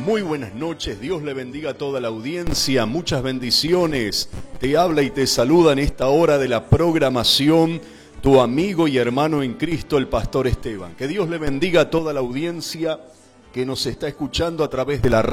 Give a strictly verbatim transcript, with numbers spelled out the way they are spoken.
Muy buenas noches, Dios le bendiga a toda la audiencia, muchas bendiciones. Te habla y te saluda en esta hora de la programación tu amigo y hermano en Cristo, el Pastor Esteban. Que Dios le bendiga a toda la audiencia que nos está escuchando a través de la